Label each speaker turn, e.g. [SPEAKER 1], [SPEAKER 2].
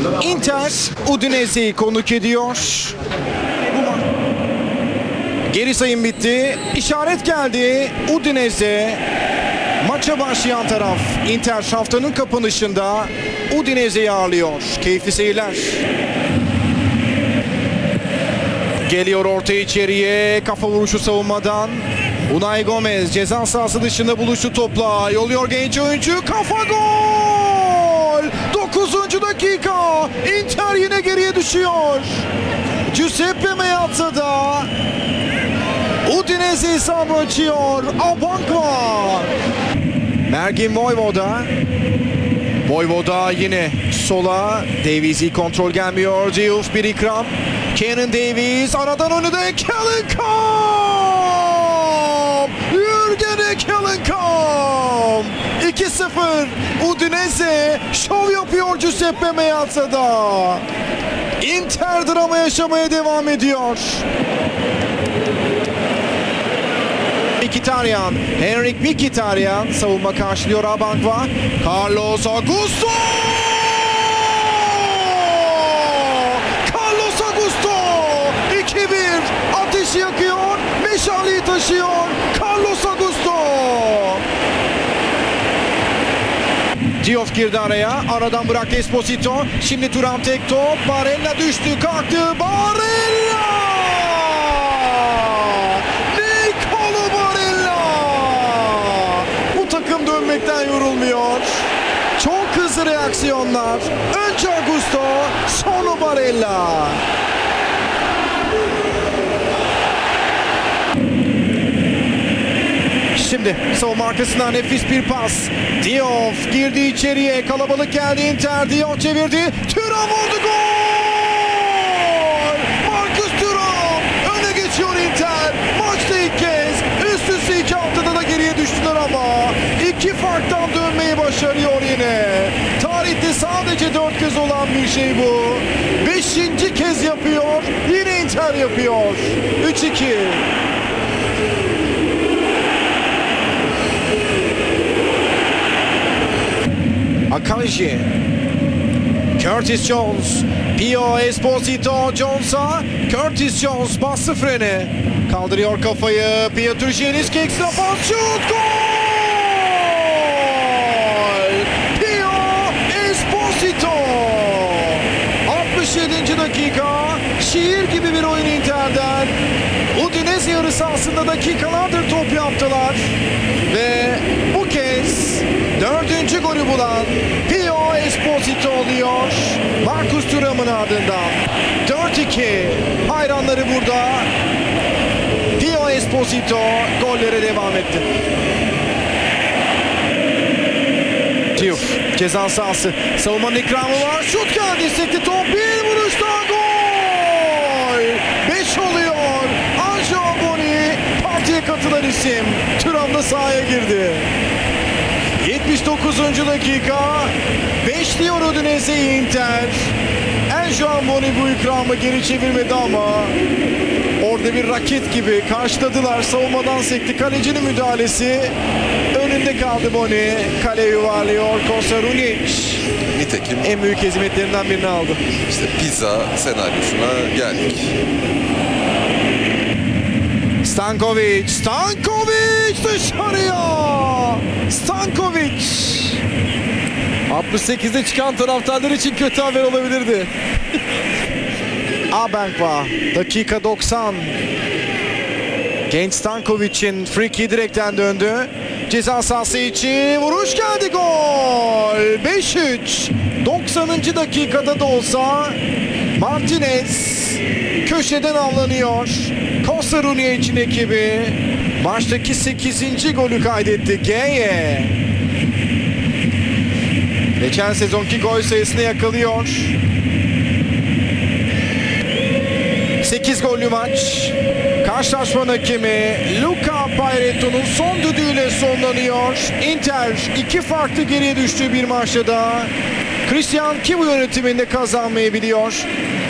[SPEAKER 1] Inter Udinese'yi konuk ediyor. Geri sayım bitti. İşaret geldi. Udinese maça başlayan taraf. Inter haftanın kapanışında Udinese'yi ağırlıyor. Keyifli seyirler. Geliyor orta içeriye. Kafa vuruşu savunmadan. Unai Gomez ceza sahası dışında buluştu topla. Yolluyor genç oyuncu. Kafa gol! 9. dakika. Inter yine geriye düşüyor. Giuseppe Meazza'da Udinese hesabı açıyor. Abankva. Mergin Voyvoda. Voyvoda yine sola. Davies'i kontrol gelmiyor. Diouf bir ikram. Kenan Davies aradan önünde Kellenkamp. Jürgen Kellenkamp. 2-0. Udinese şov yapıyor Giuseppe Meazza'da. Inter drama yaşamaya devam ediyor. Mkhitaryan, Henrik Mkhitaryan savunma karşılıyor Abankva. Carlos Augusto! Carlos Augusto! 2-1 ateşi yakıyor, meşaleyi taşıyor Carlos Augusto! Diouf girdi araya, aradan bıraktı Esposito. Şimdi Thuram tek top, Barella düştü, kalktı, Barella! Dönmekten yorulmuyor. Çok hızlı reaksiyonlar. Önce Augusto, sonra Barella. Şimdi savunma arkasından nefis bir pas. Diouf girdi içeriye. Kalabalık geldi Inter. Diouf çevirdi. Thuram vurdu, gol! Marcus Thuram öne geçiyor Inter. Maçta ilk kez. Üst üste 2 haftada da geriye düştüler ama 2 farktan dönmeyi başarıyor yine. Tarihte sadece 4 kez olan bir şey bu. 5. kez yapıyor. Yine Inter yapıyor. 3-2. Akanji. Curtis Jones. Pio Esposito Jones'a. Curtis Jones bastı freni. Kaldırıyor kafayı. Pio Turgenev ekstra pas, şut, gol! Pio Esposito. 67. dakika. Şiir gibi bir oyun Inter'den. Udinese yarı sahasında dakikalardır top yaptılar. Ve bu kez 4. golü bulan Pio Esposito oluyor. Marcus Thuram'ın ardından 4-2. Hayranları burada. Pio Esposito gollere devam etti. Diouf ceza sahası. Savunmanın ikramı var. Şut geldi. Sekti top. Bir vuruş daha, gol! 5 oluyor. Anjo Boni partiye katılan isim. Thuram da sahaya girdi. 79. dakika. 5 diyor Udinese Inter. Anjo Boni bu ikramı geri çevirmedi ama orada bir raket gibi karşıladılar. Savunmadan sekti. Kalecinin müdahalesi. Önünde kaldı Boni. Kaleye yuvarlıyor Kosarunic.
[SPEAKER 2] Nitekim
[SPEAKER 1] En büyük hizmetlerinden birini aldı.
[SPEAKER 2] işte pizza senaryosuna geldik.
[SPEAKER 1] Stankovic dışarıya. Stankovic. 68'de çıkan taraftarlar için kötü haber olabilirdi. Abankva dakika 90. Genç Stankovic'in free kick direkten döndü. Ceza sahası içi vuruş geldi, gol! 5-3. 90. dakikada da olsa Martinez köşeden avlanıyor. Kosarunic için ekibi maçtaki 8. golü kaydetti. Geye geçen sezonki gol sayısını yakalıyor. 8 gollü maç. Karşılaşmanın hakemi Luca Pairetto'nun son düdüğüyle sonlanıyor. Inter 2 farklı geriye düştüğü bir maçta da Christian Chivu yönetiminde kazanmayı biliyor.